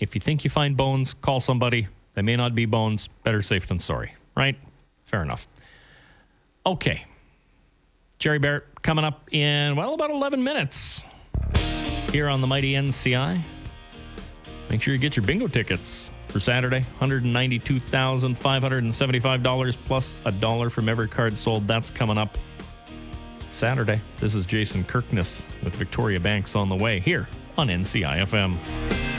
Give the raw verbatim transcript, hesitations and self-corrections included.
If you think you find bones, call somebody. They may not be bones. Better safe than sorry, right? Fair enough. Okay. Jerry Barrett coming up in, well, about eleven minutes here on the mighty N C I. Make sure you get your bingo tickets for Saturday. one hundred ninety-two thousand five hundred seventy-five dollars plus a dollar from every card sold. That's coming up Saturday. This is Jason Kirkness with Victoria Banks on the way here on N C I F M.